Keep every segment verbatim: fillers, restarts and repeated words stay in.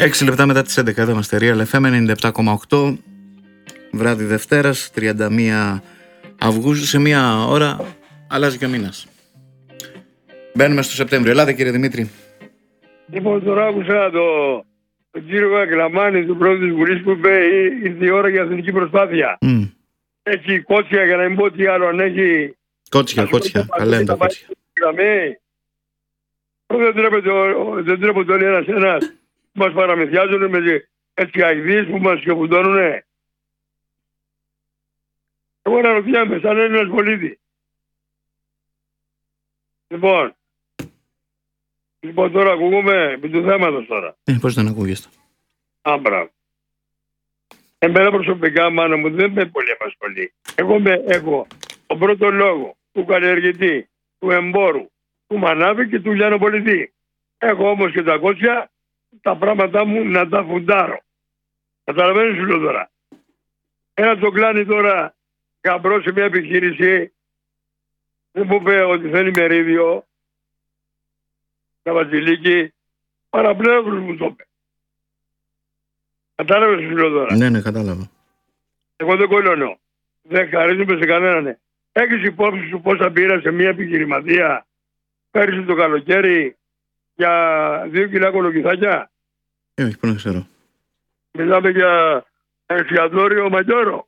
έξι λεπτά μετά τις έντεκα, εδώ είμαστε Real εφ εμ ενενήντα επτά κόμμα οκτώ, βράδυ Δευτέρας, τριάντα μία Αυγούστου, σε μία ώρα αλλάζει και ο μήνας. Μπαίνουμε στο Σεπτέμβριο. Ελάτε κύριε Δημήτρη. Λοιπόν, τώρα άκουσα το, τον κύριο Κακλαμάνη, του πρόεδρου της Βουλής, που είπε ήρθε η ώρα για εθνική προσπάθεια. Mm. Έχει κότσια, για να μην πω τι άλλο, αν έχει... Κότσια, κότσια, καλά είναι τα κότσια. Δεν τρέπεται, δεν τρέπεται όλοι ένας ένας που μας παραμυθιάζουν με έτσι αηδίες που μας σκεφτώνουνε. Εγώ αναρωτιάμαι σαν Έλληνας πολίτη. Λοιπόν, λοιπόν τώρα ακούγουμε επί του θέματος τώρα. Ε, πώς δεν ακούγεστε. Άμπρα. Εμένα προσωπικά, μάνα μου, δεν με πολύ απασχολεί. Εγώ με έχω τον πρώτο λόγο του καλλιεργητή, του εμπόρου, του μανάβη και του λιανοπολιτή. Έχω όμως και τα κότσια, τα πράγματά μου να τα φουντάρω. Καταλαβαίνεις σου λέω τώρα. Ένα το κλάνει τώρα γαμπρό σε μια επιχείρηση, δεν μου είπε ότι θέλει μερίδιο, τα Βασιλίκη, παραπλέον μου το είπε. Κατάλαβες σου λέω τώρα. Ναι, ναι, κατάλαβα. Εγώ δεν κολλώνω. Δεν χαρίζουμε σε κανέναν. Έχεις υπόψη σου πόσα πήρα σε μια επιχειρηματία πέρυσι το καλοκαίρι για δύο κιλά κολοκυθάκια. Ε, όχι, πού να ξέρω. Μιλάμε για εστιατόριο Μαγιόρο.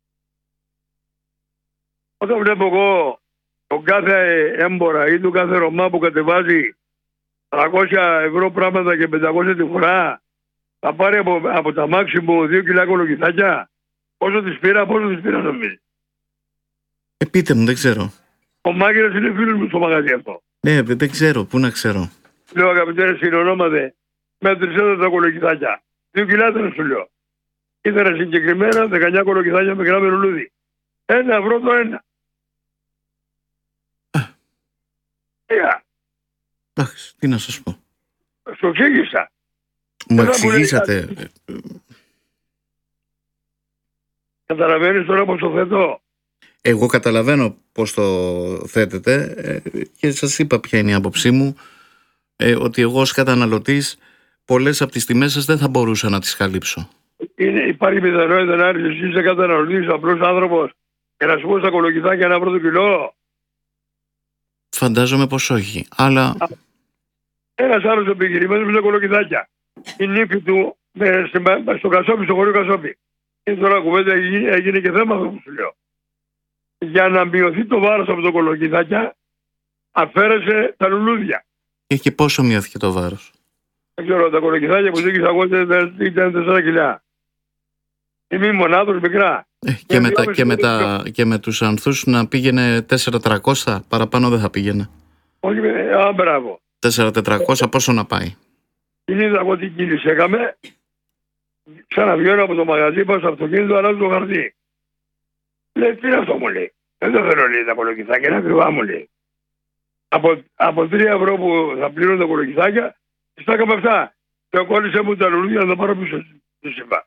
Όταν βλέπω εγώ τον κάθε έμπορα ή τον κάθε Ρωμά που κατεβάζει τριακόσια ευρώ πράγματα και πεντακόσια τη φορά, θα πάρει από, από τα μάξι μου δύο κιλά κολοκυθάκια. Πόσο τις πήρα, πόσο τις πήρα νομίζει. Ε, πείτε μου, δεν ξέρω. Ο Μάγκερας είναι φίλος μου στο μαγαζί αυτό. Ναι, δεν ξέρω, πού να ξέρω. Λέω αγαπητέ συνονόματε, μέτρησέ τα κολοκυθάκια. Δύο κιλά ήταν σου λέω. Ήταν συγκεκριμένα δεκαεννιά κολοκυθάκια με γράμμενο λούδι. Ένα ευρώ το ένα. Yeah. Εντάξει, τι να σας πω. Στο εξήγησα. Μου εξηγήσατε. Καταλαβαίνεις τώρα πώς το θέτω. Εγώ καταλαβαίνω πώς το θέτετε και σας είπα ποια είναι η άποψή μου, ε, ότι εγώ ως καταναλωτής πολλές από τις τιμές σας δεν θα μπορούσα να τις καλύψω. Είναι, υπάρχει πιθανότητα να έρθεις εσύ είσαι καταναλωτής, απλός άνθρωπος και να σου πω στα κολοκυθάκια ένα πρώτο κιλό. Φαντάζομαι πως όχι, αλλά... Ένας άλλος επιχειρημένος με τα κολοκυθάκια. Η νύφη του με, στο Κασόπι, στο χωριό Κασόπι. Είναι τώρα κουβέντα, έγινε και θέμα αυτό που σου λέω. Για να μειωθεί το βάρος από το κολοκυθάκια, αφαίρεσε τα λουλούδια. Και, και πόσο μειώθηκε το βάρος? Δεν ξέρω, τα κολοκυθάκια που δίκησα εγώ ήταν τέσσερα κιλά. Είμαι μονάδος μικρά. Ε, και, και, με τα, και, με τα, και με τους ανθούς να πήγαινε τέσσερα χιλιάδες τριακόσια, παραπάνω δεν θα πήγαινε. Όχι, α, μπράβο. τέσσερα χιλιάδες τετρακόσια πόσο να πάει? Την είδα εγώ την κίνηση έκαμε. Ξαναβγαίνω από το μαγαζί, πάω στο αυτοκίνητο, αλλάζω το χαρτί. Λέει, τι είναι αυτό μου λέει. Δεν το θέλω λέει τα κολοκυθάκια, είναι ακριβά μου λέει. Από, από τρία ευρώ που θα πληρώνω τα κολοκυθάκια, στα έκαμε αυτά. Και κόλλησε μου τα λουλούδια να τα πάρω πίσω στη σύμπα.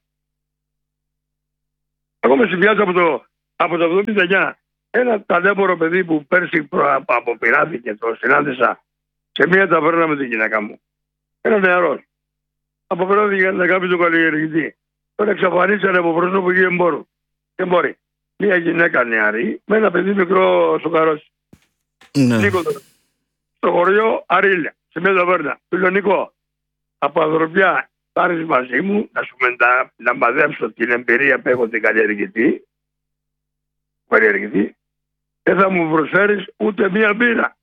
Εγώ με συμβιάζω από το, από το εβδομήντα εννιά. Ένα ταλέπορο παιδί που πέρσι αποπειράθηκε, το συνάντησα σε μια ταβέρνα με την γυναίκα μου. Ένα νεαρός. Αποπειράθηκε να κάνει τον καλλιεργητή. Τώρα εξαφανίσανε από πρόσωπο και εμπόρου. Και μπορεί. Μια γυναίκα νεαρή με ένα παιδί μικρό στο καρότσι. Ναι. Νίκο, στο χωριό Αρίλια, σε μια ταβέρνα. Του λέω Νίκο, από ανθρωπιά πάρεις μαζί μου να σου μετα... να μαδέψω την εμπειρία που έχω την καλλιεργητή. Καλλιεργητή. Δεν θα μου προσφέρεις ούτε μία μπύρα.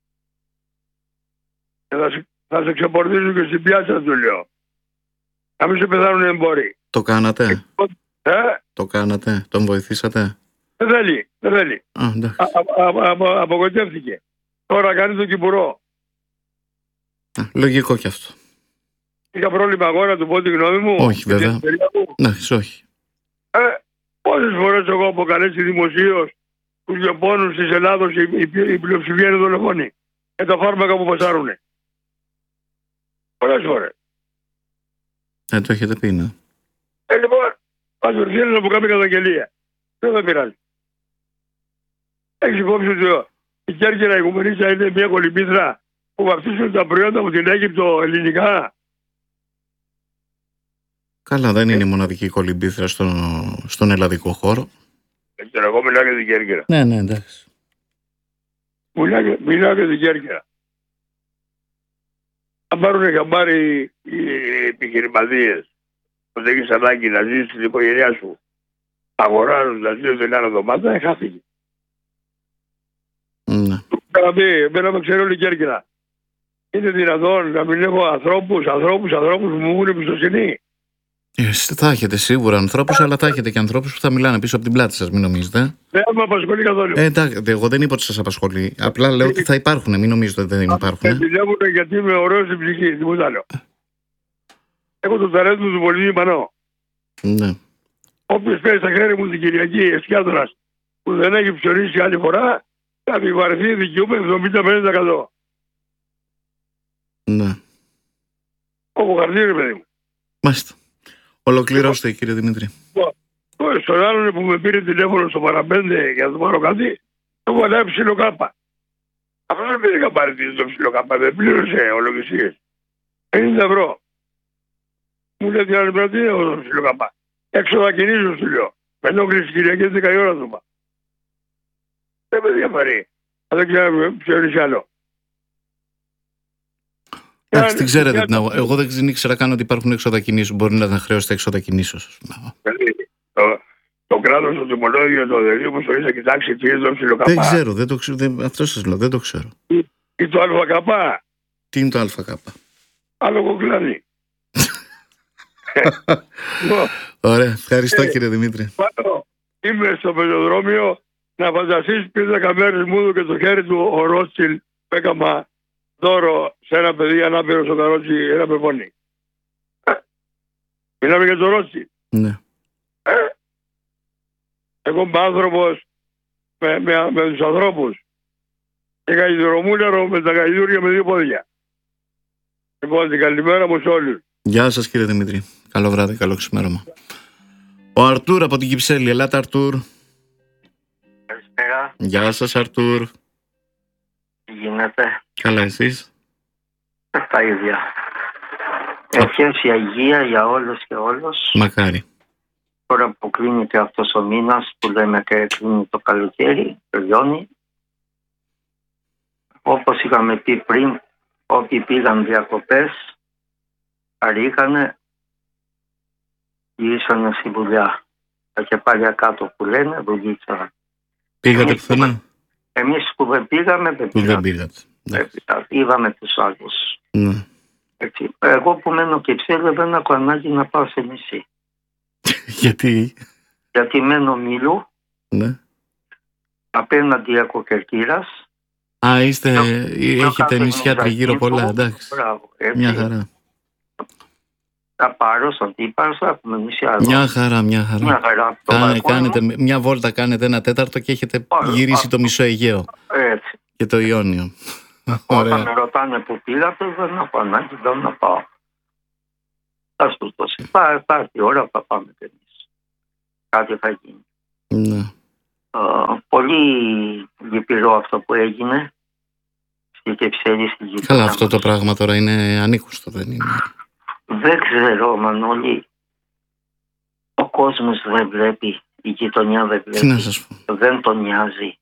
Και θα σε, θα σε ξεπορτίζω και στην πιάτσα του λέω. Να μην σε πεθάνουν οι εμπόροι. Το κάνατε? Ε? Το κάνατε? Τον βοηθήσατε? Δεν θέλει, δεν θέλει. Α, α, α, α, απογοητεύτηκε. Τώρα κάνει τον κυπουρό. Α, λογικό κι αυτό. Είχα πρόβλημα εγώ να του πω τη γνώμη μου? Όχι βέβαια. Ναι, όχι. Ε, πόσες φορές εγώ αποκαλέσει δημοσίως τους γεωπόνους της Ελλάδος η, η, η πλειοψηφία είναι δολοφόνοι. Και τα φάρμακα που πασάρουνε. Πολλές φορές. Ε, το έχετε πει, ναι. Ε, λοιπόν, ας βρεθεί να μου κάνει καταγγελία. Δεν θα πειράζει. Έχεις υπόψη ότι η Κέρκυρα, η Γουμενίτσα είναι μια κολυμπήθρα που βαφτίσουν τα προϊόντα από την Αίγυπτο ελληνικά. Καλά, δεν είναι η μοναδική κολυμπήθρα στον, στον ελλαδικό χώρο. Δεν ξέρω, εγώ μιλάω για την Κέρκυρα. Ναι, ναι, εντάξει. Μιλάω, μιλάω για την Κέρκυρα. Αν πάρουν χαμπάρι οι επιχειρηματίες ότι έχεις ανάγκη να ζήσεις στην οικογένειά σου, αγοράζοντας δύο την άλλη εβδομάδα, χάθηκε. Ναι. Δηλαδή, εμένα με ξέρει όλη η Κέρκυρα. Είναι δυνατόν να μην έχω ανθρώπους, ανθρώπους, ανθρώπους που μου έχουν εμπιστοσύνη? Ε, θα έχετε σίγουρα ανθρώπους, αλλά θα έχετε και ανθρώπους που θα μιλάνε πίσω από την πλάτη σας, μην νομίζετε. Δεν με απασχολεί καθόλου. Ε, εντάξει, εγώ δεν είπα ότι σας απασχολεί. Απλά λέω ότι θα υπάρχουν, μην νομίζετε ότι δεν υπάρχουν. Με δουλεύουν γιατί είμαι ωραίος στην ψυχή, τίποτα άλλο. Έχω το ταλέντο του πολύ μανώ. Ναι. Όποιος παίζει στα χέρια μου την Κυριακή Εσκιάδωρας που δεν έχει ψωρίσει άλλη φορά, θα μη βαρεθεί δικαιούμαι εβδομήντα με πενήντα τοις εκατό. Ναι. Έχω χαρτί, ρε παιδί μου. Μάλιστα. Ολοκληρώστε, κύριε Δημήτρη. Στον άλλον που με πήρε τηλέφωνο στο παραπέντε για να του πάρω κάτι, έχω βάλει ψηλό κάπα. Αυτό δεν πήρε καμπάρι το ψηλό κάπα, δεν πλήρωσε ολογισίες. ενενήντα ευρώ. Μου λέει την άλλη μέρα τι έχω το ψηλό κάπα. Έξω θα κινήσω, σου λέω. Με ενόχληση Κυριακή δέκα η ώρα του είπα. Δεν με διαφαρεί. Δεν ξέρω ποιο είναι άλλο. Εντάξει, την ξέρετε την αγορά. Εγώ δεν ήξερα καν ότι υπάρχουν έξοδα κινήσεως. Μπορεί να χρεώσετε έξοδα κινήσεως. Το, το κράτος, το τιμολόγιο, το δελείο που στο είσαι κοιτάξει τι είναι το ψιλοκαπά. Δεν ξέρω, δεν το ξέρω. Δεν, αυτό σας λέω, δεν το ξέρω. Ή το ΑΚ. Τι είναι το ΑΚ? Άλλο κοκλάνι. Ωραία, ευχαριστώ κύριε Δημήτρη. Είμαι στο πεζοδρόμιο να φανταστείς πριν δέκα μέρες μου και το χέρι του ο Ρότσιλ που έκαμα δώρο σε ένα παιδί ανάπηρο στο καρότσι, ένα πεπόνι. Μιλάμε για το Ρότσιλ. Ναι. Εγώ είμαι άνθρωπος με, με, με τους ανθρώπους. Και γαϊδουρομούλαρο με τα γαϊδούρια με δύο πόδια. Λοιπόν, την καλημέρα μου σε όλους. Γεια σας κύριε Δημήτρη. Καλό βράδυ, καλό ξημέρωμα. Ο Αρτούρ από την Κυψέλη. Ελάτε Αρτούρ. Καλησπέρα. Γεια σας Αρτούρ. Τι γίνεται? Καλά εσείς? Τα ίδια. Ευχές για υγεία για όλους και όλους. Μακάρι. Τώρα που κλείνει και αυτός ο μήνας που λέμε και κλείνει το καλοκαίρι, τελειώνει. Όπως είχαμε πει πριν, όποιοι πήγαν διακοπές, χαρήκανε, γυρίσανε στη δουλειά. Τα κεφάλια κάτω που λένε, δουλίτσα. Πήγατε πουθενά? Εμείς που δεν πήγαμε, δεν Που δεν πήγαμε. πήγατε. Είδαμε τους άλλους. Ναι. Έτσι. Εγώ που μένω και Κυψέλη δεν έχω ανάγκη να πάω σε νησί. Γιατί? Γιατί μένω Μήλου, Ναι. απέναντι έχω Κερκύρας. Α, είστε, Πιο έχετε κάτω νησιά είναι τριγύρω Ζακίνθου. πολλά, εντάξει. Μπράβο, έτσι. Μια χαρά. Θα πάρω στον Τύπαρο, θα έχουμε νησιά εδώ. Μια χαρά, μια χαρά. Μια χαρά από το Κάνε, μπαλκόνι κάνετε, μου. μια βόλτα κάνετε ένα τέταρτο και έχετε Ωραία, γυρίσει αυτό. το μισό Αιγαίο Έτσι. και το Ιόνιο. Όταν Ωραία. με ρωτάνε που πήγατε, δεν έχω ανάγκη δεν να πάω. Θα σου δώσει. Θα θα έρθει η ώρα που θα πάμε κι εμείς. Κάτι θα γίνει. Ναι. Ε, πολύ λυπηρό αυτό που έγινε στη Κυψέλη, στη γειτονιά Καλά, αυτό μας. το πράγμα τώρα είναι ανήκουστο, δεν είναι? Δεν ξέρω, Μανώλη. Ο κόσμος δεν βλέπει, η γειτονιά δεν Τι να βλέπει, σας πω. δεν τον νοιάζει.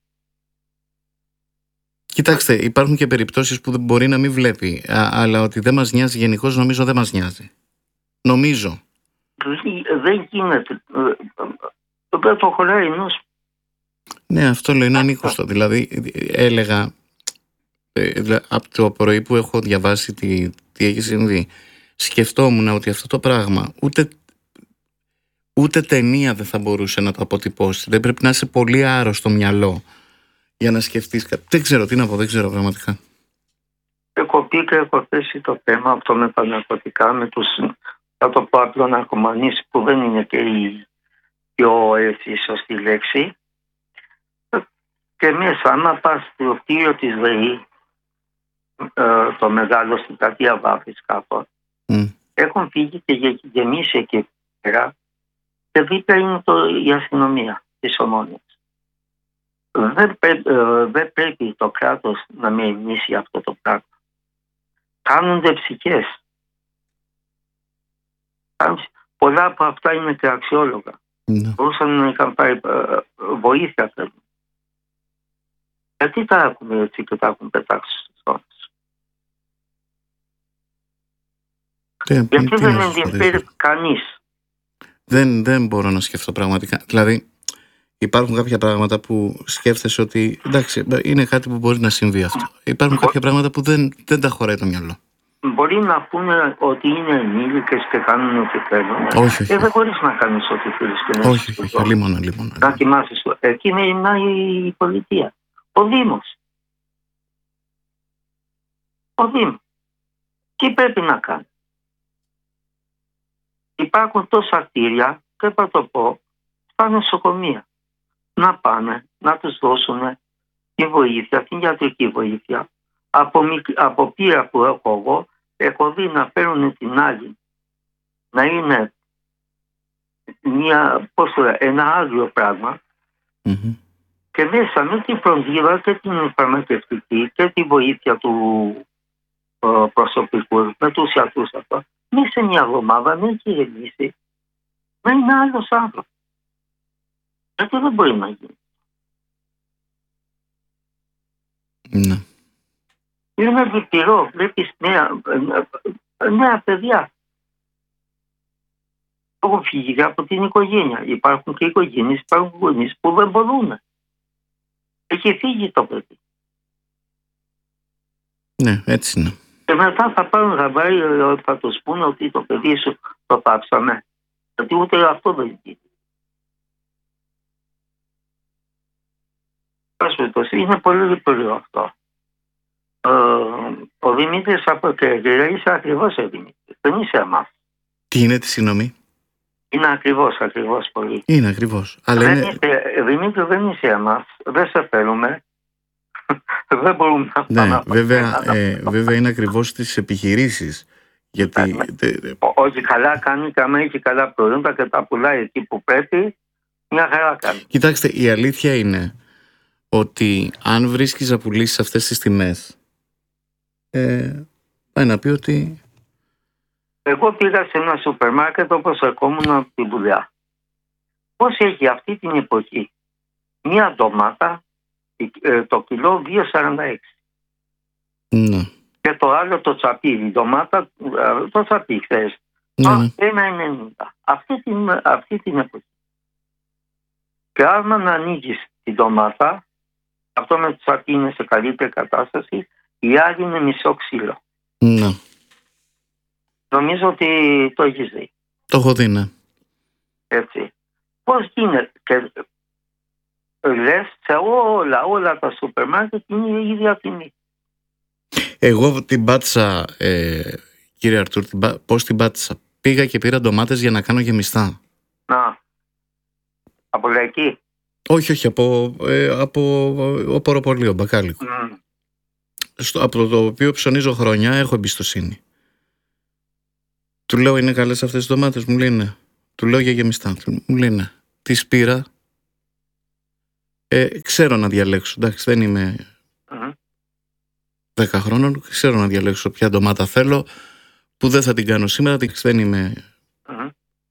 Κοιτάξτε, υπάρχουν και περιπτώσεις που δεν μπορεί να μην βλέπει, α, αλλά ότι δεν μας νοιάζει γενικώς, νομίζω δεν μας νοιάζει. Νομίζω. Δεν- Δεν γίνεται. Ε, ε, Δεν το χωράει ενός. Ναι, αυτό λέω, είναι ανήκουστο. Δηλαδή, έλεγα ε, δηλα- από το πρωί που έχω διαβάσει τι, τι έχει συμβεί, σκεφτόμουν ότι αυτό το πράγμα ούτε, ούτε ταινία δεν θα μπορούσε να το αποτυπώσει. Δεν πρέπει να είσαι πολύ άρρωστο μυαλό για να σκεφτείς κάτι. Δεν ξέρω τι να πω, δεν ξέρω πραγματικά. Έχω πει και έχω θέσει το θέμα αυτό με τα ναρκωτικά, με τους, θα το πω απλό, ναρκωμανείς, που δεν είναι και η πιο έτσι σωστή λέξη. Και μέσα, άμα πας στο κτίριο της ΔΕΗ, ε, το μεγάλο στην πλατεία Βάφης κάπου, Mm. έχουν φύγει και γε- γεμίσει εκεί πέρα και δίπλα είναι το, η αστυνομία της Ομόνιας. Δεν, πρέ- ε, δεν πρέπει το κράτος να με εμνήσει αυτό το πράγμα. Κάνονται ψυχές. πολλά από αυτά είναι και αξιόλογα. Ναι. Μπορούσαν να είχαν πάρει ε, βοήθεια. Θέλουν. Γιατί τα έχουμε έτσι και τα έχουν πετάξει στις ζώνες. Γιατί δεν ενδιαφέρει κανείς. Δεν, δεν μπορώ να σκεφτώ πραγματικά. Δηλαδή, υπάρχουν κάποια πράγματα που σκέφτεσαι ότι εντάξει, είναι κάτι που μπορεί να συμβεί αυτό. Υπάρχουν κάποια πράγματα που δεν, δεν τα χωράει το μυαλό. Μπορεί να πούνε ότι είναι ενήλικες και κάνουν ό,τι θέλουν. Όχι, όχι. Ε, δεν μπορείς να κάνεις ό,τι θέλεις και να όχι, όχι, όχι. Λίμωνα, λίμωνα. Να κοιμάσαι. Εκεί είναι η πολιτεία. Ο Δήμος. Ο Δήμος. Τι πρέπει να κάνει. Υπάρχουν τόσα κτίρια και θα το πω στα νοσοκομεία. Να πάνε, να τους δώσουν τη βοήθεια, την ιατρική βοήθεια. Από, από πείρα που έχω εγώ, έχω δει να φέρουν την άλλη. Να είναι μια, πώς το, ένα άγριο πράγμα. Mm-hmm. Και μέσα με την φροντίδα και την φαρμακευτική και τη βοήθεια του ε, προσωπικού, με τους ιατρούς αυτά, μέσα σε μια εβδομάδα να έχει γεμίσει, να είναι άλλος άνθρωπος. Γιατί δεν μπορεί να γίνει. Ναι. Είναι λυπηρό, βλέπεις νέα, νέα παιδιά. Έχω φύγει από την οικογένεια. Υπάρχουν και οικογένειες, υπάρχουν γονείς που δεν μπορούν. Έχει φύγει το παιδί. Ναι, έτσι είναι. Και μετά θα πάρουν χαμπάρι, θα τους πούνε ότι το παιδί σου το πάψαμε. Γιατί ούτε αυτό δεν γίνεται. Είναι πολύ λυπηρό αυτό. Ε, ο Δημήτρης από Κέρκυρα είσαι ακριβώς ο Δημήτρης. Δεν είσαι εμάς. Τι είναι, τη συγγνώμη. Είναι ακριβώς, ακριβώς πολύ. Είναι ακριβώς. Αλλά δεν είναι... είσαι, Δημήτρη, δεν είσαι εμάς. Δεν σε θέλουμε. Δεν μπορούμε να ναι, πάμε. βέβαια, ε, βέβαια είναι ακριβώς στις επιχειρήσεις. Γιατί... Όχι, καλά κάνει, κάμα έχει καλά προϊόντα και τα πουλάει εκεί που πρέπει. Μια χαρά κάνει. Κοιτάξτε, η αλήθεια είναι ότι αν βρίσκεις να πουλήσεις αυτές τις τιμές, ε, πάει να πει ότι... Εγώ πήγα σε ένα σούπερ μάρκετ όπως ερχόμουν από την δουλειά. Πώς έχει αυτή την εποχή μια ντομάτα, το κιλό δύο σαράντα έξι. Ναι. Και το άλλο το τσαπί, η ντομάτα, το τσαπί χθες. Ναι, ναι. ένα ενενήντα. Αυτή την, αυτή την εποχή. Και άμα να ανοίγεις την ντομάτα, αυτό με το τσαπί είναι σε καλύτερη κατάσταση, η άλλη είναι μισό ξύλο. Ναι. Νομίζω ότι το έχεις δει. Το έχω δει, ναι. Έτσι. Πώς γίνεται. Και λες σε όλα, όλα τα σούπερ μάρκετ είναι η ίδια τιμή. Εγώ την πάτησα, ε, κύριε Αρτούρ, την, πώς την πάτησα. Πήγα και πήρα ντομάτες για να κάνω γεμιστά. Να. Από λαϊκή. Όχι, όχι, από, ε, από οποροπολείο, μπακάλικο. Mm. Στο, από το οποίο ψωνίζω χρόνια, έχω εμπιστοσύνη. Του λέω, είναι καλές αυτές τις ντομάτες, μου λένε. Του λέω για γεμιστά, μου λένε. Τις πήρα. Ε, ξέρω να διαλέξω, εντάξει, δεν είμαι Mm. δέκα χρόνων, ξέρω να διαλέξω ποια ντομάτα θέλω, που δεν θα την κάνω σήμερα, δεν είμαι Mm.